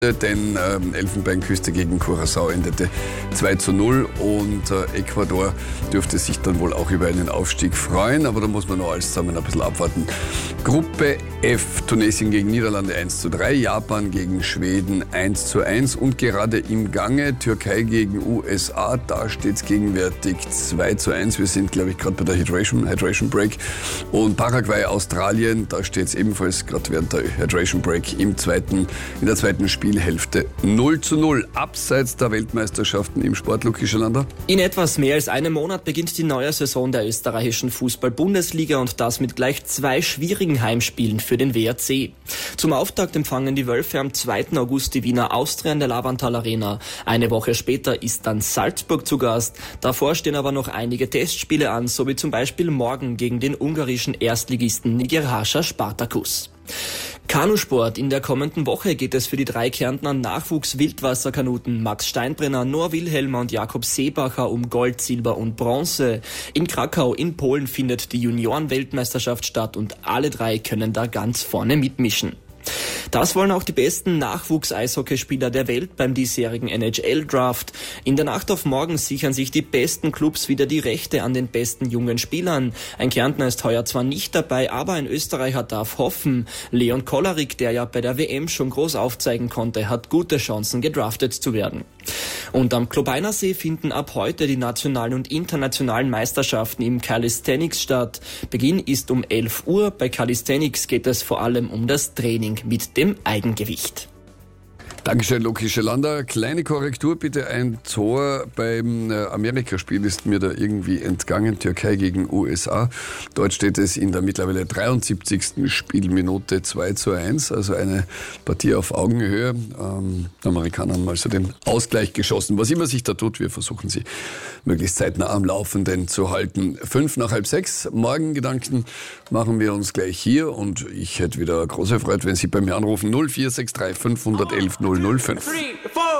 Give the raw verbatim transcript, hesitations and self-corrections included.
Denn ähm, Elfenbeinküste gegen Curaçao endete zwei zu null und äh, Ecuador dürfte sich dann wohl auch über einen Aufstieg freuen, aber da muss man noch alles zusammen ein bisschen abwarten. Gruppe F, Tunesien gegen Niederlande eins zu drei, Japan gegen Schweden eins zu eins und gerade im Gange Türkei gegen U S A, da steht es gegenwärtig zwei zu eins. Wir sind, glaube ich, gerade bei der Hydration, Hydration Break. Und Paraguay, Australien, da steht es ebenfalls gerade während der Hydration Break im zweiten, in der zweiten Spiel Hälfte null zu null, abseits der Weltmeisterschaften im Sport, Luki Schelander. In etwas mehr als einem Monat beginnt die neue Saison der österreichischen Fußball-Bundesliga und das mit gleich zwei schwierigen Heimspielen für den W R C. Zum Auftakt empfangen die Wölfe am zweiten August die Wiener Austria in der Lavantal Arena. Eine Woche später ist dann Salzburg zu Gast. Davor stehen aber noch einige Testspiele an, so wie zum Beispiel morgen gegen den ungarischen Erstligisten Nyíregyháza Spartakus. Kanusport. In der kommenden Woche geht es für die drei Kärntner Nachwuchs-Wildwasserkanuten Max Steinbrenner, Noah Wilhelmer und Jakob Seebacher um Gold, Silber und Bronze. In Krakau in Polen findet die Junioren-Weltmeisterschaft statt und alle drei können da ganz vorne mitmischen. Das wollen auch die besten Nachwuchs-Eishockeyspieler der Welt beim diesjährigen N H L-Draft. In der Nacht auf morgen sichern sich die besten Clubs wieder die Rechte an den besten jungen Spielern. Ein Kärntner ist heuer zwar nicht dabei, aber ein Österreicher darf hoffen. Leon Kollarik, der ja bei der W M schon groß aufzeigen konnte, hat gute Chancen, gedraftet zu werden. Und am Klobeinersee finden ab heute die nationalen und internationalen Meisterschaften im Calisthenics statt. Beginn ist um elf Uhr. Bei Calisthenics geht es vor allem um das Training mit dem Eigengewicht. Dankeschön, Luki Schelander. Kleine Korrektur bitte, ein Tor beim Amerikaspiel ist mir da irgendwie entgangen. Türkei gegen U S A. Dort steht es in der mittlerweile dreiundsiebzigsten Spielminute zwei zu eins, also eine Partie auf Augenhöhe. Ähm, die Amerikaner haben also den Ausgleich geschossen. Was immer sich da tut, wir versuchen sie möglichst zeitnah am Laufenden zu halten. Fünf nach halb sechs. Morgengedanken machen wir uns gleich hier und ich hätte wieder große Freude, wenn Sie bei mir anrufen. null vier sechs drei fünf eins eins null null fünf.